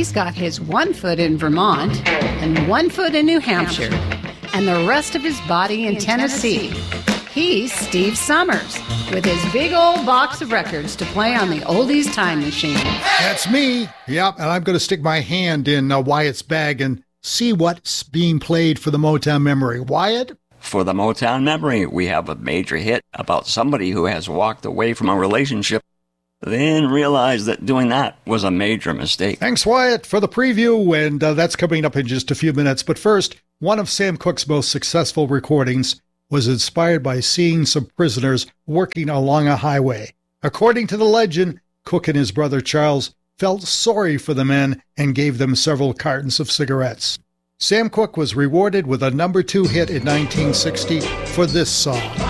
He's got his 1 foot in Vermont and 1 foot in New Hampshire and the rest of his body in Tennessee. He's Steve Summers with his big old box of records to play on the oldies time machine. That's me. Yep, and I'm going to stick my hand in Wyatt's bag and see what's being played for the Motown memory. Wyatt? For the Motown memory, we have a major hit about somebody who has walked away from a relationship, then realized that doing that was a major mistake. Thanks, Wyatt, for the preview, and that's coming up in just a few minutes. But first, one of Sam Cooke's most successful recordings was inspired by seeing some prisoners working along a highway. According to the legend, Cooke and his brother Charles felt sorry for the men and gave them several cartons of cigarettes. Sam Cooke was rewarded with a number 2 hit in 1960 for this song.